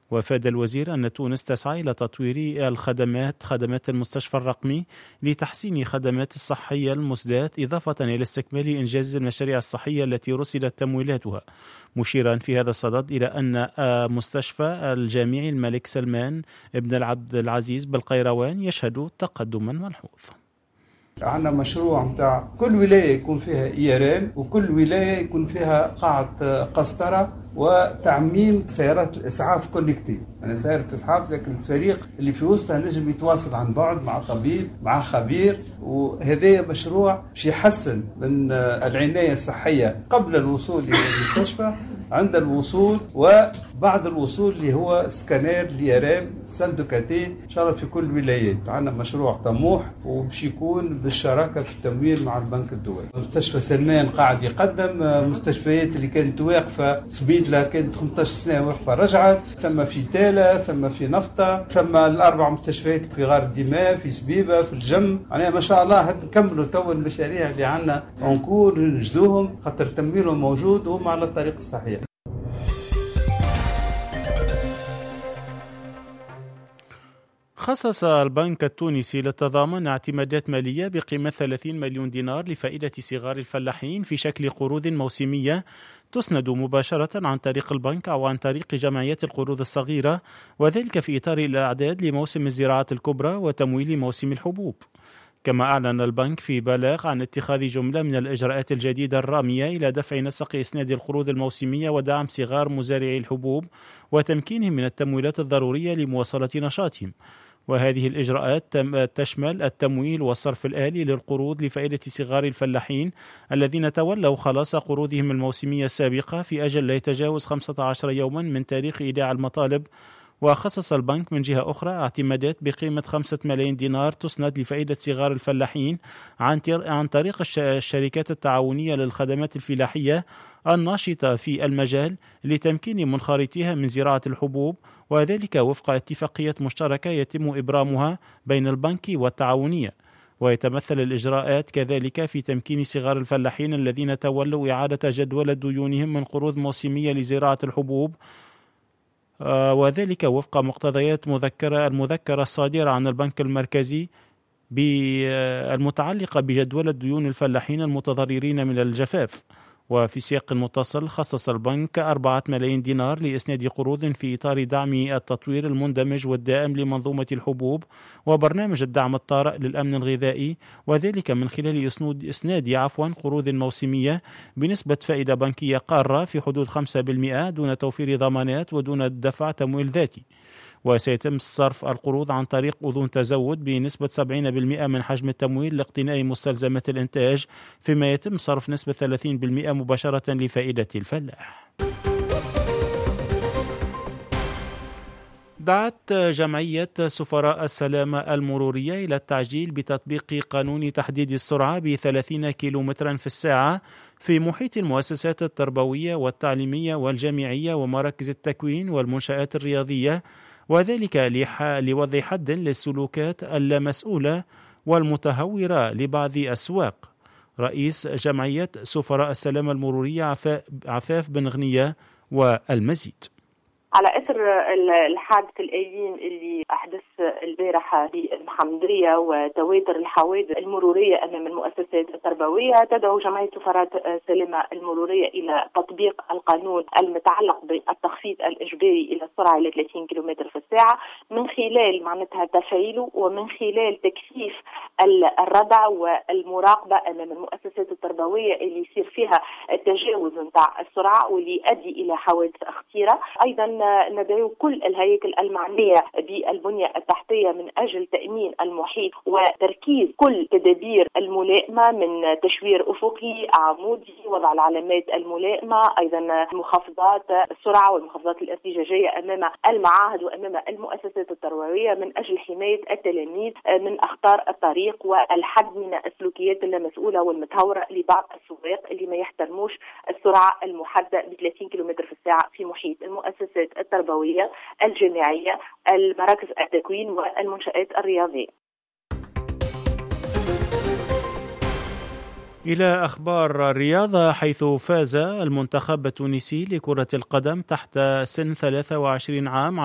وأفاد الوزير أن تونس تسعى إلى تطوير خدمات المستشفى الرقمي لتحسين خدمات الصحية المسداة، إضافة إلى استكمال إنجاز المشاريع الصحية التي رصدت تمويلاتها، مشيرا في هذا الصدد إلى أن مستشفى الجامعي الملك سلمان ابن عبد العزيز بالقيروان يشهد تقدما ملحوظ. عندنا مشروع متاع كل ولاية يكون فيها إيران، وكل ولاية يكون فيها قاعة قسطرة وتعميم سيارات الإسعاف كوليكتيف. يعني سيارة إسعاف لكن الفريق اللي في وسطها نجم يتواصل عن بعد مع طبيب مع خبير، وهذا مشروع باش يحسن من العناية الصحية قبل الوصول إلى المستشفى، عند الوصول وبعد الوصول اللي هو سكانير اليرام سندوكاتي إن شاء الله في كل ولايات. عندنا مشروع طموح وباش يكون بالشراكة في التمويل مع البنك الدولي. مستشفى سلمان قاعد يقدم، مستشفيات اللي كانت واقفة سبيدلا كانت 15 سنة واقفة رجعت، ثم في تالا، ثم في نفطة، ثم الأربع مستشفيات في غار الدماء، في سبيبة، في الجم. يعني ما شاء الله نكملوا تو المشاريع اللي عندنا ونكون ننجزوهم خاطر تمويلهم موجود وهم على الطريق الصحيح. خصص البنك التونسي للتضامن اعتمادات مالية بقيمة 30 مليون دينار لفائدة صغار الفلاحين في شكل قروض موسمية تسند مباشرة عن طريق البنك أو عن طريق جمعيات القروض الصغيرة، وذلك في إطار الإعداد لموسم الزراعة الكبرى وتمويل موسم الحبوب. كما أعلن البنك في بلاغ عن اتخاذ جملة من الإجراءات الجديدة الرامية إلى دفع نسق إسناد القروض الموسمية ودعم صغار مزارعي الحبوب وتمكينهم من التمويلات الضرورية لمواصلة نشاطهم. وهذه الإجراءات تشمل التمويل والصرف الآلي للقروض لفائدة صغار الفلاحين الذين تولوا خلاص قروضهم الموسمية السابقة في أجل لا يتجاوز 15 يوما من تاريخ إيداع المطالب. وخصص البنك من جهة أخرى اعتمادات بقيمة 5 ملايين دينار تسند لفائدة صغار الفلاحين عن طريق الشركات التعاونية للخدمات الفلاحية الناشطة في المجال لتمكين منخرطيها من زراعة الحبوب، وذلك وفق اتفاقية مشتركة يتم إبرامها بين البنك والتعاونية. ويتمثل الإجراءات كذلك في تمكين صغار الفلاحين الذين تولوا إعادة جدولة ديونهم من قروض موسمية لزراعة الحبوب، وذلك وفق مقتضيات المذكرة الصادرة عن البنك المركزي المتعلقة بجدولة ديون الفلاحين المتضررين من الجفاف. وفي سياق متصل خصص البنك 4 ملايين دينار لإسناد قروض في إطار دعم التطوير المندمج والدائم لمنظومة الحبوب وبرنامج الدعم الطارئ للأمن الغذائي، وذلك من خلال إسناد قروض موسمية بنسبة فائدة بنكية قارة في حدود 5% دون توفير ضمانات ودون دفع تمويل ذاتي. وسيتم صرف القروض عن طريق أذون تزود بنسبة 70% من حجم التمويل لاقتناء مستلزمات الإنتاج، فيما يتم صرف نسبة 30% مباشرة لفائدة الفلاح. دعت جمعية سفراء السلامة المرورية إلى التعجيل بتطبيق قانون تحديد السرعة ب30 كيلومترا في الساعة في محيط المؤسسات التربوية والتعليمية والجامعية ومراكز التكوين والمنشآت الرياضية، وذلك لوضع حد للسلوكات اللامسؤولة والمتهورة لبعض السواق. رئيس جمعية سفراء السلامة المرورية عفاف بن غنية والمزيد. على اثر الحادث الاليم اللي احدث البارحه بالمحمديه وتواتر الحوادث المروريه امام المؤسسات التربويه، تدعو جمعيه سفراء السلامه المروريه الى تطبيق القانون المتعلق بالتخفيض الاجباري الى السرعه الى 30 كم في الساعه من خلال معناتها تفعيله ومن خلال تكثيف الردع والمراقبه امام المؤسسات التربويه اللي يصير فيها التجاوز نتاع السرعه واللي يؤدي الى حوادث خطيره. ايضا ندعو كل الهياكل المعنية بالبنية التحتية من أجل تأمين المحيط وتركيز كل تدابير الملائمة من تشوير أفقي عمودي، وضع العلامات الملائمة، أيضا مخفضات السرعة والمخفضات الارتجاجية أمام المعاهد وأمام المؤسسات التربوية من أجل حماية التلاميذ من أخطار الطريق والحد من السلوكيات اللامسؤولة والمتهورة لبعض السواق اللي ما يحترموش السرعة المحددة ب 30 كم في الساعة في محيط المؤسسات التربوية الجامعية المراكز التكوين والمنشآت الرياضية. إلى أخبار الرياضة، حيث فاز المنتخب التونسي لكرة القدم تحت سن 23 عام